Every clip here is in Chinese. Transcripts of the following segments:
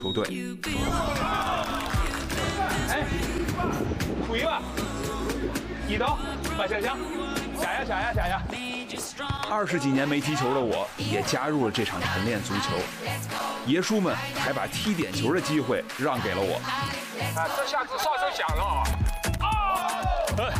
球队。 哎，数一吧，一刀，把下枪，下呀。 20几年没踢球的我，也加入了这场晨练足球。爷叔们还把踢点球的机会让给了我。 啊，这下子哨声响了啊！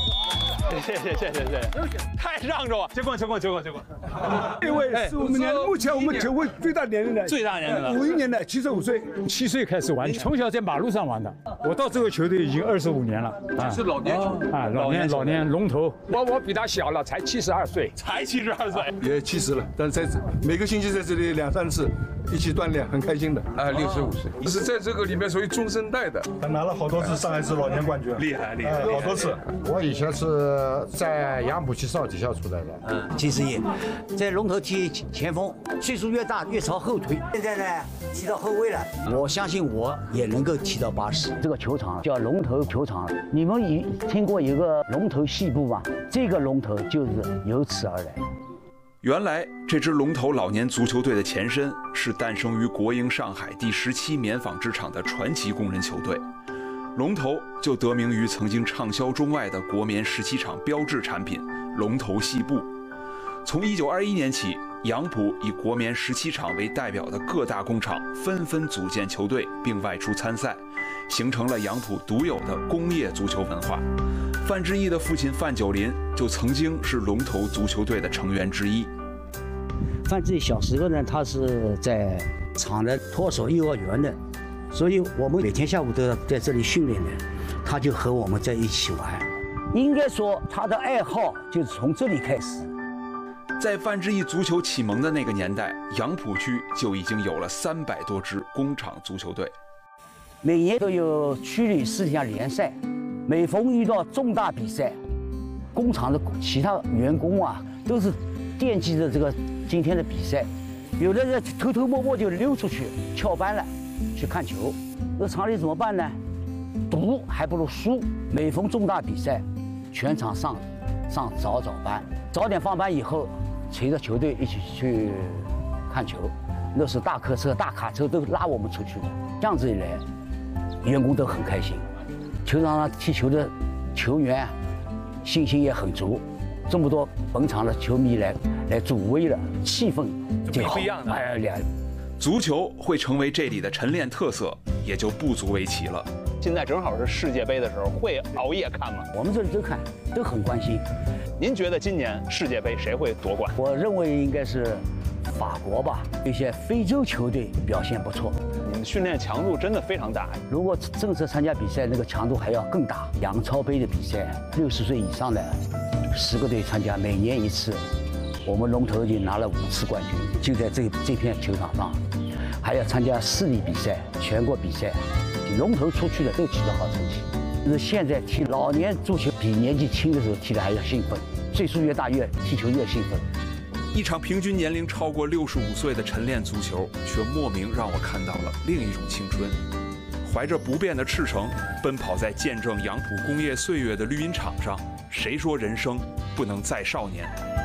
谢，太让着我，结棍。 这位是我们目前我们球会最大年龄的，51年的，75岁 ，7岁开始玩，从小在马路上玩的。我到这个球队已经25年了， 是老年球啊，老年龙头。 我比他小了，才72岁， 也70了，但是在每个星期在这里2、3次一起锻炼，很开心的。 65岁，是在这个里面属于中生代的。 他拿了好多次上海市老年冠军， 厉害， 好多次。 我以前是在杨浦区少体校出来的 70岁，在龙头踢前锋，岁数越大越朝后退。现在呢，踢到后卫了。我相信我也能够踢到80。这个球场叫龙头球场，你们听过一个龙头细部吗？这个龙头就是由此而来。 原来这支龙头老年足球队的前身是诞生于国营上海第17棉纺织厂的传奇工人球队。龙头就得名于曾经畅销中外的国棉17厂标志产品龙头细布。从1921年起，杨浦以国棉17厂为代表的各大工厂纷纷组建球队并外出参赛，形成了杨浦独有的工业足球文化。范志毅的父亲范九龄就曾经是龙头足球队的成员之一。 范志毅小时候呢，他是在厂的托手幼儿园的，所以我们每天下午都要在这里训练的，他就和我们在一起玩。应该说他的爱好就是从这里开始。 在范志毅足球启蒙的那个年代，杨浦区就已经有了300多支工厂足球队。 每年都有区里4项联赛，每逢遇到重大比赛，工厂的其他员工啊都是惦记着这个今天的比赛，有的人偷偷摸摸就溜出去翘班了去看球。那厂里怎么办呢？赌还不如输。每逢重大比赛，全场上早班，早点放班以后，随着球队一起去看球。那是大客车、大卡车都拉我们出去的。这样子一来，员工都很开心，球场上踢球的球员信心也很足。这么多本场的球迷来助威了，气氛就好。 不一样的。 足球会成为这里的晨练特色，也就不足为奇了。 现在正好是世界杯的时候，会熬夜看吗？ 我们这里都看，都很关心。 您觉得今年世界杯谁会夺冠？ 我认为应该是法国吧，一些非洲球队表现不错。 你们训练强度真的非常大。 如果正式参加比赛，那个强度还要更大。杨超杯的比赛，60岁以上的10个队参加，每年1次。我们龙头已经拿了5次冠军，就在这片球场上。还要参加市里比赛、全国比赛，龙头出去的都取得好成绩。就是现在踢老年足球比年纪轻的时候踢的还要兴奋，岁数越大踢球越兴奋。 一场平均年龄超过65岁的晨练足球，却莫名让我看到了另一种青春。怀着不变的赤诚，奔跑在见证杨浦工业岁月的绿茵场上，谁说人生不能再少年？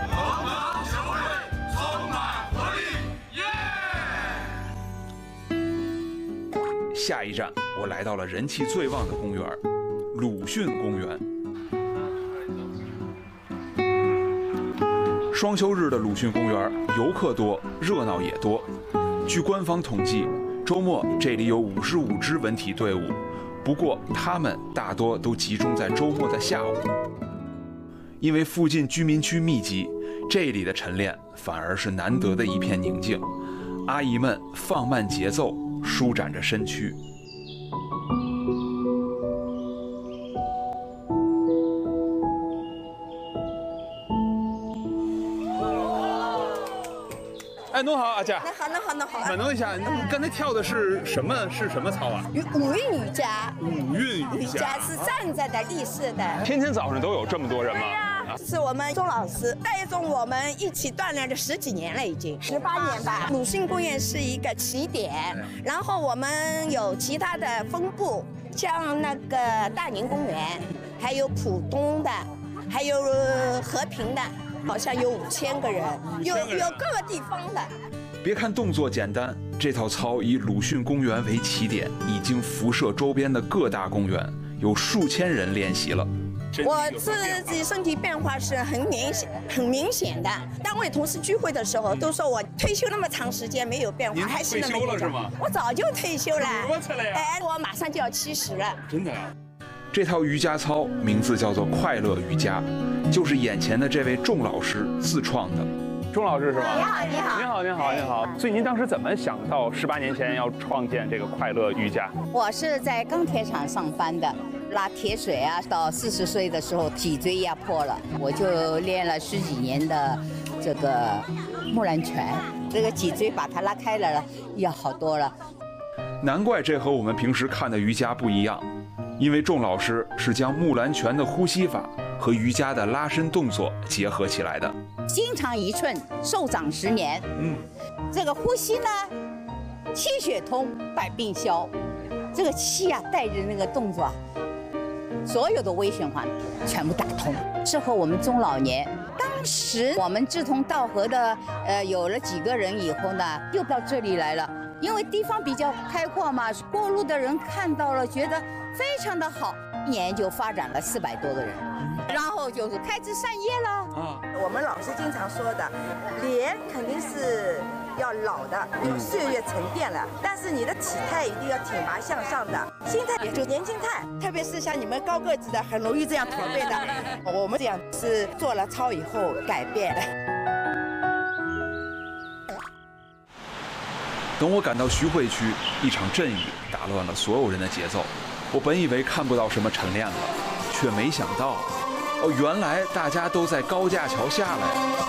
下一站，我来到了人气最旺的公园——鲁迅公园。双休日的鲁迅公园，游客多，热闹也多。据官方统计，周末这里有55支文体队伍，不过他们大多都集中在周末的下午。因为附近居民区密集，这里的晨练反而是难得的一片宁静。阿姨们放慢节奏，舒展着身躯。 哎，侬好，阿姐。 那好。 满弄一下，你刚才跳的是什么操啊？ 五韵瑜伽。 五韵瑜伽是站着的立式的。 天天早上都有这么多人吗？ 是我们钟老师带动我们一起锻炼了10几年了，已经18年吧。鲁迅公园是一个起点，然后我们有其他的分部，像那个大宁公园，还有浦东的，还有和平的，好像有5000个人，有各个地方的。 别看动作简单，这套操以鲁迅公园为起点，已经辐射周边的各大公园，有数千人练习了。 我自己身体变化是很明显的。单位同事聚会的时候都说我退休那么长时间没有变化，还是那么退休了是吗？ 我早就退休了。 多次了呀？ 哎，我马上就要70了。 真的呀？这套瑜伽操名字叫做快乐瑜伽，就是眼前的这位仲老师自创的。 钟老师是吗？ 你好，你好， 您好，您好，您好。所以您当时怎么想到18年前要创建这个快乐瑜伽？ 我是在钢铁厂上班的，拉铁水啊，到40岁的时候脊椎压迫了，我就练了10几年的这个木兰拳，这个脊椎把它拉开了，也好多了。 难怪这和我们平时看的瑜伽不一样，因为仲老师是将木兰拳的呼吸法和瑜伽的拉伸动作结合起来的。 心长1寸，寿长10年。这个呼吸呢，气血通，百病消。这个气啊，带着那个动作啊，所有的微循环全部打通，适合我们中老年。当时我们志同道合的，有了几个人以后呢，又到这里来了，因为地方比较开阔嘛，过路的人看到了，觉得非常的好，一年就发展了400多个人，然后就是开枝散叶了。 我们老师经常说的，脸肯定是要老的，因为岁月沉淀了，但是你的体态一定要挺拔向上的，心态也就年轻态，特别是像你们高个子的，很容易这样驼背的。我们这样是做了操以后改变的。 等我赶到徐汇区，一场阵雨打乱了所有人的节奏。我本以为看不到什么晨练了，却没想到，原来大家都在高架桥下来。